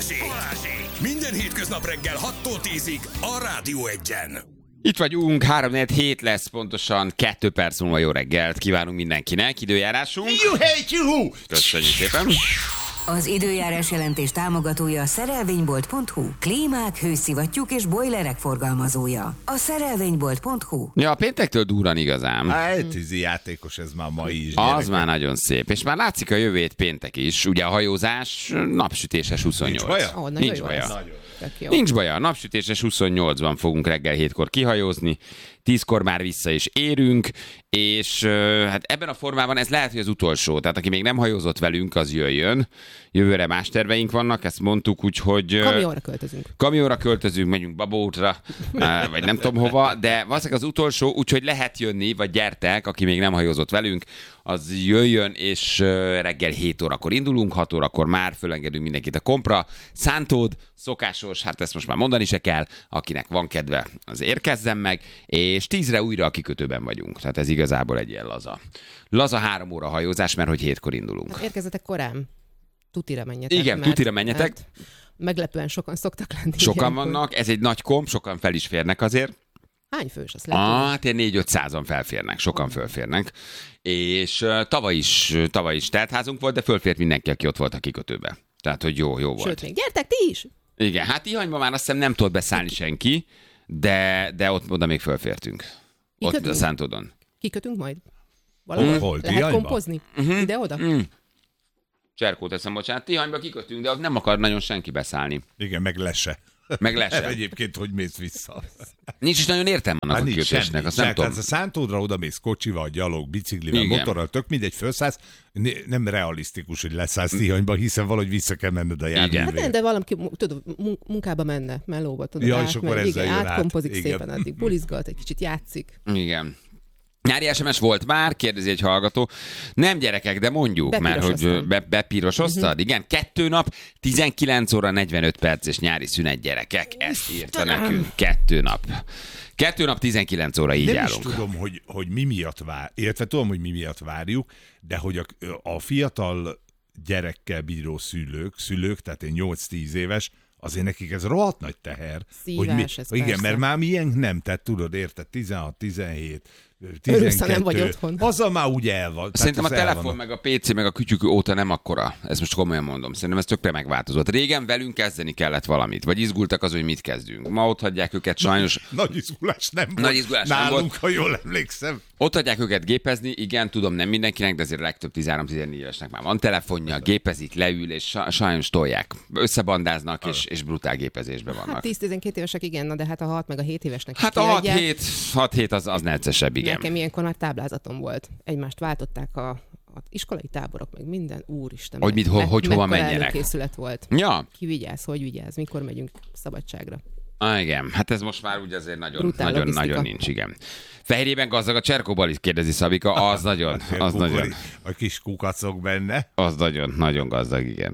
Minden hétköznap reggel 6-tól 10-ig a Rádió Egyen. Itt vagyunk, 3-4 lesz, pontosan 2 perc múlva jó reggelt kívánunk mindenkinek. Időjárásunk. Köszönjük szépen. Az időjárás jelentés támogatója a szerelvénybolt.hu. Klímák, hőszivattyúk és bojlerek forgalmazója. A szerelvénybolt.hu. Ja, a péntektől durran igazán. Tűzi játékos ez már ma is. Az gyerekek. már nagyon szép. És már látszik a jövő hét péntek is. Ugye a hajózás napsütéses 28. Nincs baja? Nagyon Nincs jó baja. ez. Tök jó. Nincs baja. Napsütéses 28-ban fogunk reggel 7-kor kihajózni. 10-kor már vissza is érünk, és hát ebben a formában ez lehet, hogy az utolsó. Tehát aki még nem hajózott velünk, az jöjjön. Jövőre más terveink vannak, ezt mondtuk, úgyhogy... Kamionra költözünk, megyünk Babótra, vagy nem tudom hova, de valószínűleg az utolsó, úgyhogy lehet jönni, vagy gyertek, aki még nem hajózott velünk, az jöjjön, és reggel 7 órakor indulunk, 6 órakor már fölengedünk mindenkit a kompra. Szántód, szokásos, hát ezt most már mondani se kell, akinek van kedve, az érkezzen meg, és 10-re újra a kikötőben vagyunk. Tehát ez igazából egy ilyen laza 3 óra hajózás, mert hogy 7-kor indulunk. Hát érkezzetek korán. Tutira menjetek. Igen, tutira menjetek. Meglepően sokan szoktak lenni. Sokan vannak, ez egy nagy komp, sokan fel is férnek azért. Hány fős? Azt lehet. Hát ilyen 4-500-an felférnek, sokan felférnek. És tavaly is teltházunk volt, de fölfért mindenki, aki ott volt a kikötőbe. Tehát, hogy jó volt. Sőt, még gyertek ti is! Igen, hát Ihanyba már azt hiszem nem tudott beszállni senki, de ott oda még fölfértünk. Ott a Szántódon. Kikötünk majd? Valahol? Hol? Lehet Tihanyba? kompozni? Ide-oda? Cserkót teszem, bocsánat. Tihanyba kikötünk, de ott nem akar nagyon senki beszállni. Igen, meg lese. Meg lesz. Egyébként, hogy mész vissza. Nincs is nagyon értelme annak a kikötésnek, azt nem tudom. A Szántódra oda mész kocsival, gyalog, biciklivel, Igen. motorral, tök mindegy, felszállsz. Nem realisztikus, hogy leszállsz Tihanyba, hiszen valahogy vissza kell menned a Hát járművére. nem, de valaki, tudod, munkába menne, melóba, tudod, Ja, és akkor ezzel jön át. átkompozik Igen. szépen, addig bulizgat, egy kicsit játszik. Igen. Nyári SMS volt már, kérdezi egy hallgató. Nem gyerekek, de mondjuk, mert hogy bepirosoztad. Igen, 2 nap, 19 óra 45 perc és nyári szünet gyerekek. Ezt írta nekünk. 2 nap. 2 nap, 19 óra így Nem állunk. is tudom, hogy mi miatt illetve tudom, hogy mi miatt várjuk, de hogy a fiatal gyerekkel bíró szülők, tehát én 8-10 éves, azért nekik ez rohadt nagy teher. Szívás, ez igen, persze. mert már milyen nem, tehát tudod, érted, 16, 17, Örülsz, ha 12. nem vagy otthon. Azzal már úgy el van. Szerintem a tehát az el telefon, van. meg a PC, meg a kütyük óta nem akkora. Ezt most komolyan mondom. Szerintem ez tökre megváltozott. Régen velünk kezdeni kellett valamit, vagy izgultak az, hogy mit kezdünk. Ma ott hagyják őket sajnos. Nagy izgulás nem volt. Nagy izgulás nem nálunk, volt. ha jól emlékszem. Ott hagyják őket gépezni, igen, tudom, nem mindenkinek, de azért a legtöbb 13-14 évesnek már van telefonja, gépezik, leül, és sajnos tolják. Összebandáznak, és brutál gépezésben vannak. Hát 10-12 évesek igen, na de hát a 6 meg a 7 évesnek Hát is a kiadják. 6-7 az neccesebb, igen. Nekem ilyenkor már táblázatom volt. Egymást váltották a iskolai táborok, meg minden, úristen. Hogy hova mekkora menjenek. előkészület volt. Ja, Ki vigyáz, hogy vigyáz, mikor megyünk szabadságra. igen, hát ez most már úgy azért nagyon Brutál nincs, igen. Fehérjében gazdag a Cserkóbali, kérdezi Szabika, az nagyon. A kis kukacok benne. Az nagyon gazdag, igen.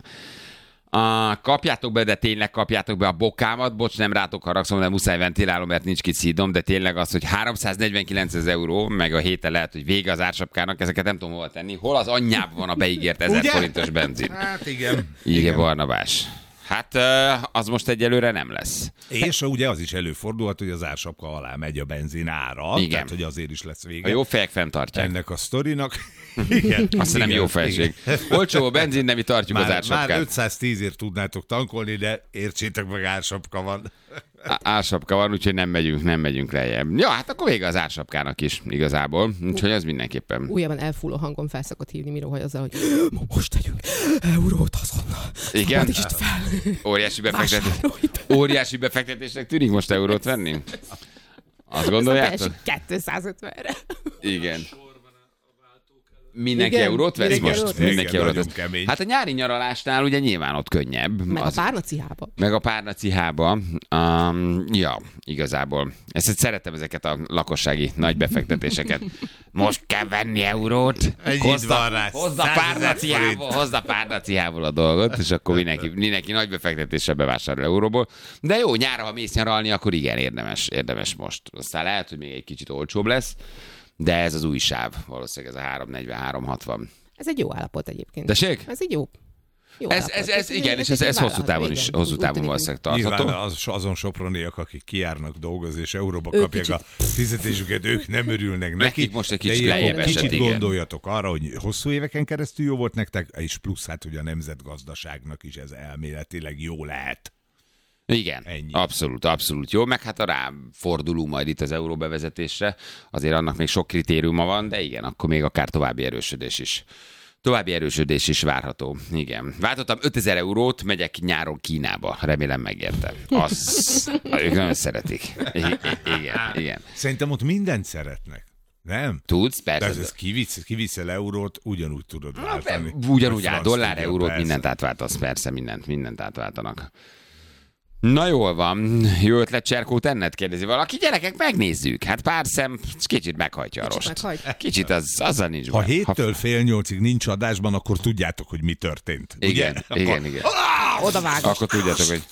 Kapjátok be, de tényleg kapjátok be a bokámat. Bocs, nem rátok haragszom, de muszáj ventilálom, mert nincs szídom, de tényleg az, hogy 349 euró, meg a héten lehet, hogy vége az ársapkának, ezeket nem tudom hova tenni. Hol az anyjában van a beígért 1000 Ugye? forintos benzin? Hát igen. Igen, Barnabás. Hát az most egyelőre nem lesz. És ugye az is előfordulhat, hogy az ársapka alá megy a benzin ára. Igen. Tehát, hogy azért is lesz A vége. jó fejek fenntartják. Ennek a sztorinak. Igen. Azt nem igen, jó felség. igen. Olcsó a benzin, de mi tartjuk az Már ársapkát. 510-ért tudnátok tankolni, de értsétek meg, ársapka van. Ársapka van, úgyhogy nem megyünk lejjebb. Ja, hát akkor vége az ársapkának is igazából. Úgyhogy az mindenképpen. Újabban elfúló hangon felszokott hívni Mirohaj azzal, hogy most tegyünk eurót azonnal. Igen? Szabad is itt fel. Óriási befektetésnek tűnik most eurót venni? Azt gondoljátok? 250-re. Igen. Mindenki Igen, eurót vesz mindenki most? eurót vesz. Mindenki Igen, eurót nagyon vesz. kemény. Hát a nyári nyaralásnál ugye nyilván ott könnyebb. Meg Az- a párnacihába. Meg a párnacihába. Ja, igazából. Szeretem ezeket a lakossági nagy befektetéseket. Most kell venni eurót. Ennyit van rá. Hozd a 100 000 párnacihából a dolgot, és akkor mindenki nagy befektetéssel bevásárol euróból. De jó, nyára, ha mész nyaralni, akkor igen, érdemes most. Aztán lehet, hogy még egy kicsit olcsóbb lesz, de ez az új sáv. Valószínűleg ez a 340-360. Ez egy jó állapot egyébként. Tessék? Ez egy jó. Jó Ez igen, és ez hosszú távon is, hosszú távon valószínűleg tartható. Nyilván azon soproniak, akik kijárnak dolgozni, és euróba Ők kapják kicsit. a fizetésüket, ők nem örülnek neki. Nekik most egy kicsit de lejjebb esett, kicsit igen. gondoljatok arra, hogy hosszú éveken keresztül jó volt nektek, és plusz hát, hogy a nemzetgazdaságnak is ez elméletileg jó lehet. Igen, Ennyi. abszolút jó, meg hát a ráforduló majd itt az euró bevezetésre, azért annak még sok kritériuma van, de igen, akkor még akár további erősödés is várható. Igen. Váltottam 5000 eurót, megyek nyáron Kínába. Remélem megérte. Ők nagyon szeretik. Igen. Szerintem ott mindent szeretnek. Nem? Tudsz, De persze. ez kiviszel eurót, ugyanúgy tudod váltani. Ugyanúgy Vagy áll, franc dollár, tudja, eurót, persze. mindent átváltasz, persze, mindent átváltanak. Na jól van, jó ötlet Cserkót enned, kérdezi valaki. Gyerekek, megnézzük. Hát pár szem kicsit meghajtja a rost. Kicsit azzal nincs Ha baj. 7-től fél 8-ig nincs adásban, akkor tudjátok, hogy mi történt. Igen, ugye? igen. Oda vágok. Akkor tudjátok, hogy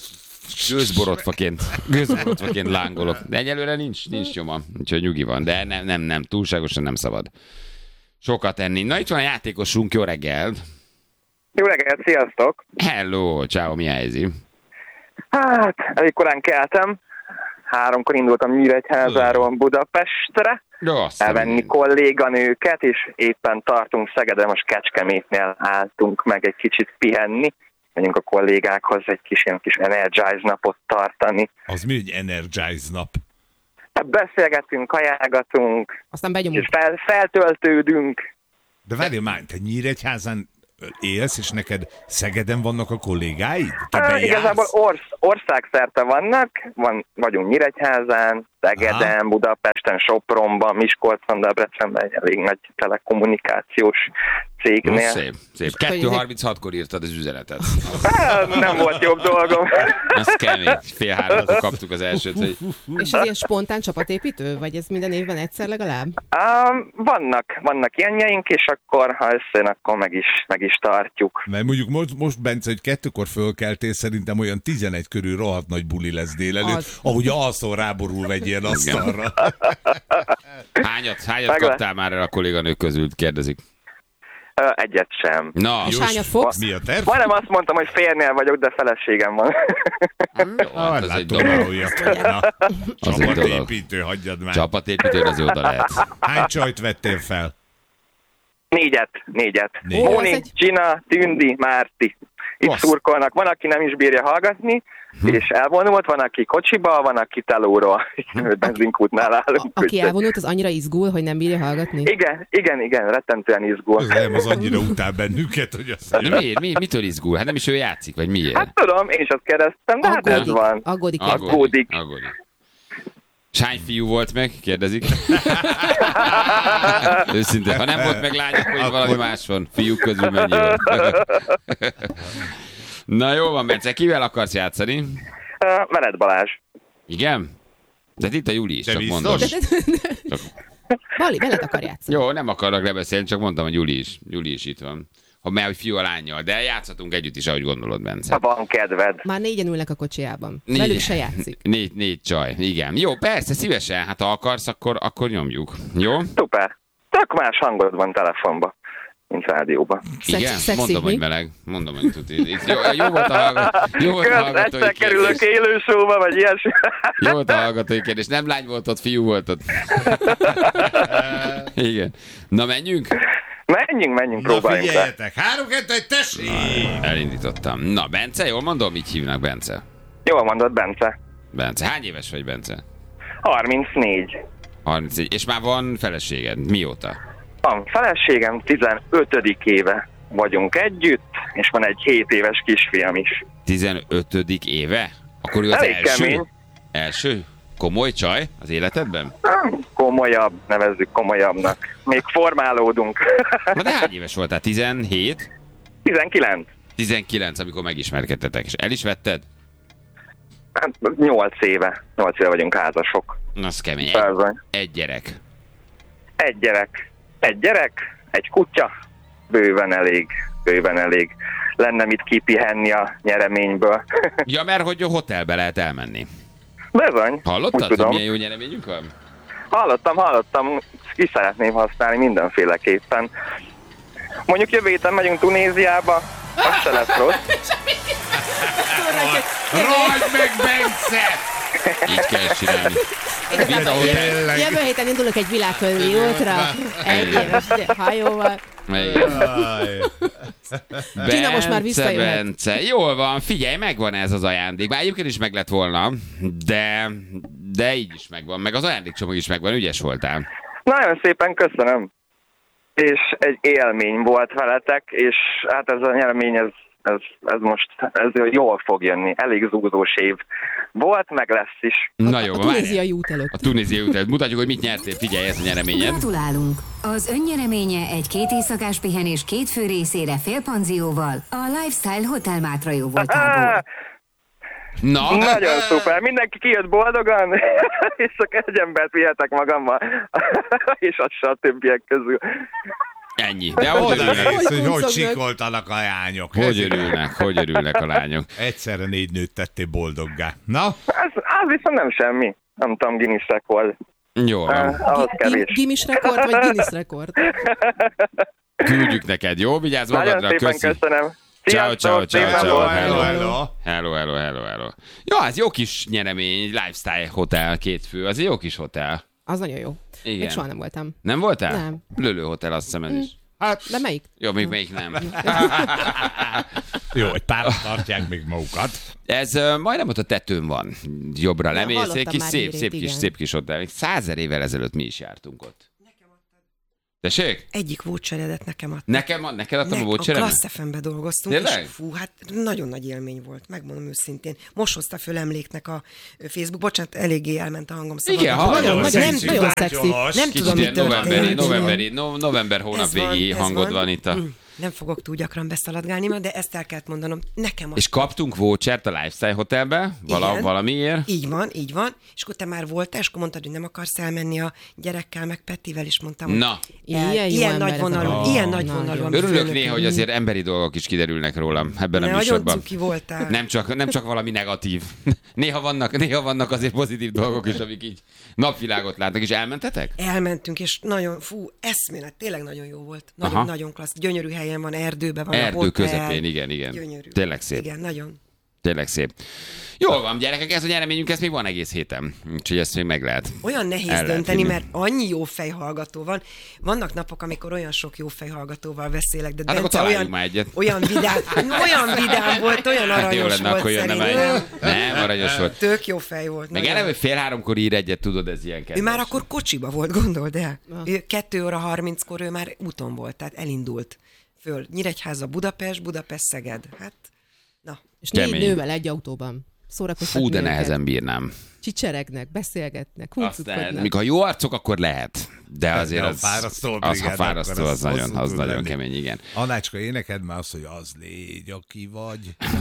gőzborotvaként lángolok. De egyelőre nincs nyoma, úgyhogy nyugi van. De nem, túlságosan nem szabad sokat enni. Na itt van a játékosunk, jó reggel. Jó reggelt, sziasztok! Hello, ciao, mi a helyzet? Hát, elég korán keltem. 3-kor indultam Nyíregyházáról Budapestre, Jó, azt elvenni kolléganőket, és éppen tartunk Szegeden, most Kecskemétnél álltunk meg egy kicsit pihenni. Megyünk a kollégákhoz egy kis Energize napot tartani. Az mi, hogy Energize nap? Hát beszélgetünk, kajálgatunk, Aztán benyomunk. és feltöltődünk. De várjál már, te Nyíregyházán élsz, és neked Szegeden vannak a kollégáid? Te bejársz? Igazából országszerte vagyunk Nyíregyházán, Szegeden, Budapesten, Sopronban, Miskolcon, Debrecenben egy elég nagy telekommunikációs cégnél. Szép. 2:36-kor írtad az üzenetet. Nem volt jobb dolgom. Az kemény. 2:30-kor kaptuk az elsőt, hogy És ez ilyen spontán csapatépítő? Vagy ez minden évben egyszer legalább? Vannak ilyenjeink, és akkor, ha összejön, akkor meg is tartjuk. Mert mondjuk most Bence, hogy 2-kor fölkeltél, szerintem olyan 11 körül rohadt nagy buli lesz délelőtt, Az. ahogy alszol ráborul egy ilyen asztalra. hányat kaptál már el a kolléganők közül, kérdezik. Egyet sem. Na, És hányat fogsz? Mi a terv? Majdnem azt mondtam, hogy férnél vagyok, de feleségem van. hát az egy Látom, dolog. hogy Na, Az egy dolog. csapatépítő, hagyjad már. Csapatépítő az oda lehet. Hány csajt vettél fel? 4. Négy. Móni, Ez Gina, Tündi, Márti. Itt Klassz. szurkolnak. Van, aki nem is bírja hallgatni, és elvonult, van, aki kocsiba, van, aki telóról. Benzinkútnál állunk. Aki úgyhogy- elvonult, az annyira izgul, hogy nem bírja hallgatni? Igen, rettentően izgul. Az annyira utál bennünket, hogy azt De miért? Mitől izgul? Hát nem is ő játszik, vagy miért? Hát tudom, én is azt kérdeztem, de hát ez van. Aggódik. Aggódik. És hány fiú volt meg? Kérdezik. Őszintén, ha nem volt meg lányok, hogy valami más van. Fiúk közül mennyi van? Na jó van, Bence, kivel akarsz játszani? Veled Balázs. Igen? De itt a Juli is, De csak biztos? mondom. Bali, veled akar játszani. Jó, nem akarok lebeszélni, csak mondtam, hogy Juli is itt van. Ha mert hogy fiú a lánnyal, de játszhatunk együtt is, ahogy gondolod, Bence. Ha van kedved. Már 4-en ülnek a kocsiában. Velük se játszik. Négy csaj, igen. Jó, persze, szívesen, hát ha akarsz, akkor nyomjuk. Jó? Szuper. Tök más hangod van telefonban, mint rádióban. Igen? Szexi Mondom, hogy mi? meleg. Mondom, hogy tuti. Jó volt a hallgatói Egyszer kerülök kérdés. élő showba, vagy ilyesmi. Jó volt a hallgatói kérdés. Nem lány volt ott, fiú volt ott. Igen. Na, menjünk? Menjünk, Na próbáljunk le. figyeljetek, 3-2-1, tessék! Elindítottam. Na, Bence, jól mondom? Így hívnak, Bence. Jól mondod, Bence. Bence, hány éves vagy, Bence? 34. 31. És már van feleséged? Mióta? Van feleségem, 15. éve vagyunk együtt, és van egy 7 éves kisfiam is. 15. éve? Akkor ő az Elég első? kemény. Első? Komoly csaj az életedben? Komolyabb, nevezzük komolyabbnak. Még formálódunk. Na de hány éves voltál? 17? 19. 19, amikor megismerkedtetek. És el is vetted? Hát 8 éve. 8 éve vagyunk házasok. Az kemény. Bizony. Egy gyerek. Egy gyerek, egy kutya. Bőven elég. Lenne mit kipihenni a nyereményből. Ja, mert hogy a hotelbe lehet elmenni. Bizony. Hallottad, Úgy hogy tudom. milyen jó nyereményünk van? Hallottam. Ki szeretném használni mindenféleképpen. Mondjuk jövő héten megyünk Tunéziába, Az se lesz rossz. Rajd meg, Bence! Így kell csinálni. Jövő héten indulok egy világkörüli útra, egy éves hajóval. Tina most már visszajöhet. Bence, jól van, figyelj, megvan ez az ajándék. Már egyébként is meg lett volna, de így is megvan. Meg az ajándékcsomag is megvan, ügyes voltál. Nagyon szépen köszönöm. És egy élmény volt veletek, és hát ez a nyeremény, ez most jól fog jönni. Elég zúzós év volt, meg lesz is. Na jó, a tunéziai út előtt. A tunéziai út előtt. Mutatjuk, hogy mit nyertél. Figyelj, ez a nyereményed. Gratulálunk! Az önnyereménye egy 2 éjszakás pihenés 2 fő részére félpanzióval a Lifestyle Hotel Mátra jó voltából. Na? Nagyon szuper. Mindenki kijött boldogan, és csak egy embert vihetek magammal, és az se a többiek közül. Ennyi. De hogy örülnek? Hogy sikoltanak a lányok. Hogy örülnek a lányok. Egyszerre 4 nőt tettél boldoggá. Na? Az viszont nem semmi. Nem tudom, Guinness rekord. Jó van. Ahhoz kevés. Guinness rekord, vagy Guinness rekord? Küldjük neked, jó? Vigyázz Nagyon magadra, szépen köszi. köszönöm. Ciao, ciao, ciao, ciao. Hello. Jó, ez jó kis nyeremény, Lifestyle Hotel 2 fő, az egy jó kis hotel. Az nagyon jó. Igen. Még soha nem voltam. Nem voltál? Nem. Lölő Hotel, azt hiszem ez is. Hát, de melyik? Jó, még melyik nem. Jó, egy pár tartják még magukat. Ez majdnem ott a tetőn van. Jobbra lemész, egy hallottam kis már szép hírét, kis hotel. Még 100 000 évvel ezelőtt mi is jártunk ott. Tessék? Egyik voucheredet nekem adtak. Neked adtam a A voucheremet? Klassz FM-be dolgoztunk, Tényleg? és fú, hát nagyon nagy élmény volt, megmondom őszintén. Most hozta föl emléknek a Facebook, bocsánat, eléggé elment a hangom szabad. Igen, hallom. Nagyon szexi. szexi. Nem Kicsit tudom, mi ilyen történt. november hónap végi ez hangod van itt a... Nem fogok túl gyakran beszaladgálni, de ezt el kellett mondanom. Nekem És kaptunk vouchert a Lifestyle Hotelbe Igen. valamiért? Így van. És akkor te már voltál, és akkor mondtad, hogy nem akarsz elmenni a gyerekkel, meg Petivel, és mondtam, hogy Na, ilyen nagy vonalú. örülök néha, hogy azért emberi dolgok is kiderülnek rólam ebben a Nagyon műsorban. cuki voltál. Nem csak valami negatív. Néha vannak azért pozitív dolgok is, amik így napvilágot látnak. És elmentetek? Elmentünk, és nagyon, eszmélet, tényleg nagyon jó volt. Aha. Nagyon klassz. Gyönyörű helyen van, erdőben van. Erdő a hotel. közepén, igen. Gyönyörű. Tényleg szép. Igen, nagyon. Tényleg szép. Jól van, gyerekek, ez a nyereményünk, ez még van egész héten. Úgyhogy ezt még meg lehet. Olyan nehéz El lehet dönteni, hinni. mert annyi jó fejhallgató van. Vannak napok, amikor olyan sok jó fejhallgatóval beszélek, de Hát akkor Bence találjunk már egyet. olyan vidám volt, olyan Hát jó aranyos lenne, volt akkor jönne szerintem. Nem, aranyos volt. Tök jó fej volt. Meg nagyon. eleve 2:30 ír egyet, tudod, ez ilyen Ő kedves. már akkor kocsiba volt, gondold el. 2:30 ő már úton volt, tehát elindult föl. Nyíregyháza, Budapest, Szeged. Hát, na. És 4 Kemény. nővel egy autóban. Szórakoztatni Fú, de őket. nehezen bírnám. Csicseregnek, beszélgetnek, Azt lehet. húcutkodnak. Míg ha jó arcok, akkor lehet. De azért De a az, fárasztó ha brigád, fárasztó, akkor az nagyon, hosszú az tud nagyon lenni. kemény, igen. Anácska, éneked már azt, hogy az légy, aki vagy.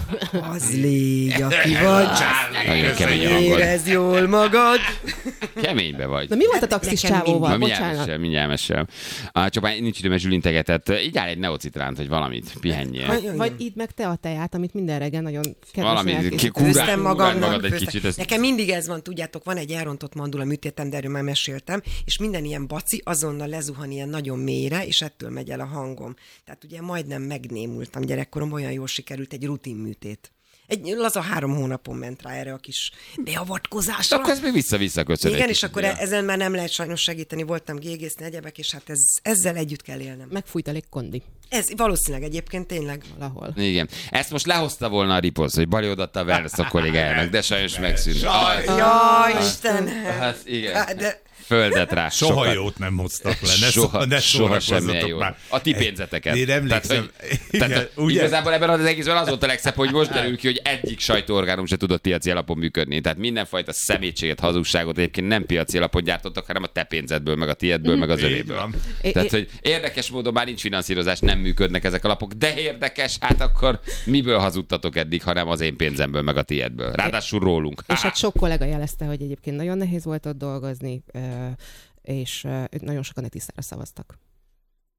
Az légy, aki vagy. Nagyon kemény a hangod. Érezd jól magad. Keménybe vagy. Na mi volt a taxis Nekem csávóval? Na, Bocsánat. mindjárt mesélem. Csak már nincs idő, mert Zsülin tegetett. Így áll egy neocitránt, vagy valamit, pihenjél. Vagy idd meg te a teját, amit minden reggel nagyon Valami, kedvesen elkészítesz. kúrál Főztem magad magamnak. egy kicsit. Ezt... Nekem mindig ez van, tudjátok, van egy elrontott mandula műtétem, de erről már meséltem, és minden ilyen baci azonnal lezuhan ilyen nagyon mélyre, és ettől megy el a hangom. Tehát ugye majdnem megnémultam gyerekkorom, olyan jól sikerült egy rutin műtét. Egy laza 3 hónapon ment rá erre a kis beavatkozásra. Akkor ez még vissza köszönöm. Igen, és akkor ezen már nem lehet sajnos segíteni, voltam gégészni egyebek, és hát ezzel együtt kell élnem. Megfújt elég kondi Ez valószínűleg egyébként tényleg. valahol. Igen. Ezt most lehozta volna a riposz, hogy Bali odaadta a Wellness a kollégájának, de sajnos megszűnt. Jaj, Istenem! Hát igen. Hát, de Földet rá. Soha sokat. jót nem hoztak le. Soha Ne semmilyen szórakozzatok jó. már. A ti pénzeteket. Én emlékszem. Tehát, ugye? igazából ebben az egészben az volt a legszebb, hogy most derül ki, hogy egyik sajtóorgánum se tudott piaci alapon működni. Tehát mindenfajta szemétséget, hazugságot egyébként nem piaci alapon gyártottak, hanem a te pénzedből, meg a tiédből, meg az Így övéből. van. Tehát, hogy érdekes módon már nincs finanszírozás, nem működnek ezek a lapok, de érdekes, hát akkor miből hazudtatok eddig, hanem az én pénzemből, meg a tiédből. Ráadásul rólunk. És hát sok kollega jelezte, hogy egyébként nagyon nehéz volt ott dolgozni, és nagyon sokan tisztára szavaztak.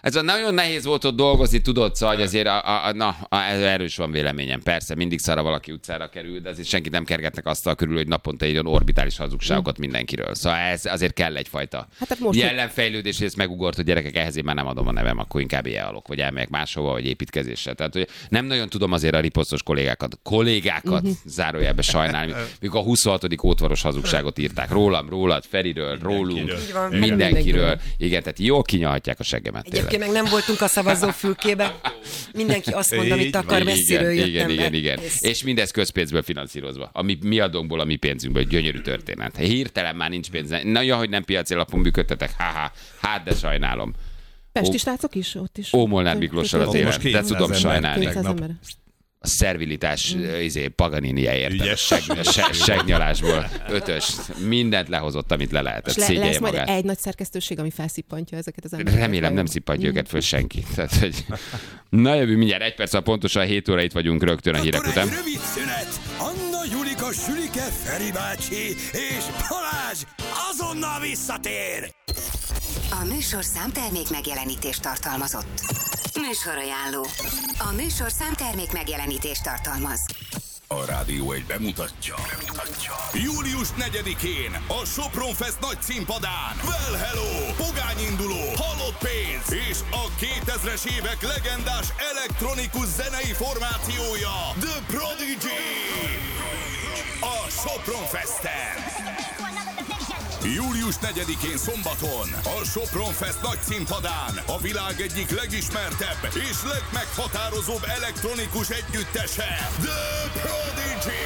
Ez nagyon nehéz volt ott dolgozni, tudod, szóval azért erről is van véleményem. Persze, mindig szarra valaki utcára kerül, de azért senkit nem kergetnek asztal körül, hogy naponta egy olyan orbitális hazugságokat mindenkiről. Szóval ez azért kell egyfajta jelenfejlődés, hogy ezt megugort, hogy gyerekek, ehhez én már nem adom a nevem, akkor inkább elhalok, vagy elmegyek máshova, vagy építkezésre. Tehát hogy nem nagyon tudom azért a riposztos kollégákat zárójelbe sajnálni, mikor a 26. ótvaros hazugságot írták rólam, rólad, Feriről, rólunk, mindenkiről. Igen, tehát jól kinyalhatják a seggemet. Egyébként meg nem voltunk a szavazófülkébe. Mindenki azt mond, amit akar, messziről jöttem. Igen. És mindez közpénzből finanszírozva. Mi adónkból, a mi pénzünkből. Gyönyörű történet. Hirtelen már nincs pénz. Na, hogy nem piaci alapon működtetek. Hát de sajnálom. Pesti srácok is ott is. Molnár Miklóssal az élet, de tudom sajnálni. 200 ember. A szervilitás Paganini-ért. Segnyalásból 5-ös. Mindent lehozott, amit le lehetett. Szégyelje lesz magát. majd egy nagy szerkesztőség, ami felszippantja ezeket az embereket. Remélem nem szippantja őket föl senki. Tehát, hogy... Na jövő mindjárt 1 perc, pontosan 7 óra itt vagyunk rögtön a hírek után. Egy rövid szünet. Anna, Julika, Sülike, Feri bácsi és Balázs azonnal visszatér. A műsor számtermék megjelenítést tartalmazott. Műsorajánló. A műsor számtermék megjelenítést tartalmaz. A Rádió egy bemutatja. Július 4-én a Sopron Fest nagy színpadán Well Hello, pogányinduló, halott pénz és a 2000-es évek legendás elektronikus zenei formációja The Prodigy. A Sopron Festen. Július 4-én szombaton a Sopron Fest nagy színpadán a világ egyik legismertebb és legmeghatározóbb elektronikus együttese, The Prodigy!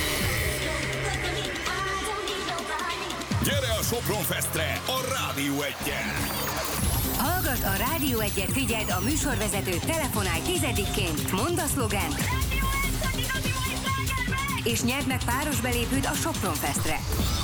Gyere a Sopron Festre a Rádió 1-en! Hallgass a Rádió 1-et, figyeld a műsorvezető, telefonálj 10-ként, mondd a szlogent, és nyerd meg páros belépőt a Sopron Festre.